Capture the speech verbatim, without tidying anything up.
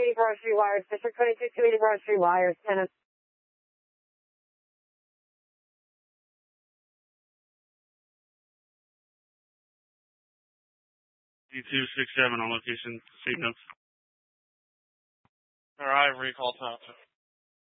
eighty grocery wires, District twenty-two, two eighty grocery wires, tenant. D two six seven on location, seat notes. Alright, recall time.